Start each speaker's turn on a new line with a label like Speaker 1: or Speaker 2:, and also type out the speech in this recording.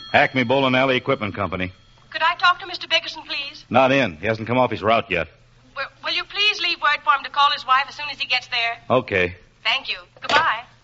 Speaker 1: Acme Bowling Alley Equipment Company.
Speaker 2: Could I talk to Mr. Bickerson, please?
Speaker 1: Not in. He hasn't come off his route yet.
Speaker 2: Will you please leave word for him to call his wife as soon as he gets there?
Speaker 1: Okay.
Speaker 2: Thank you. Goodbye.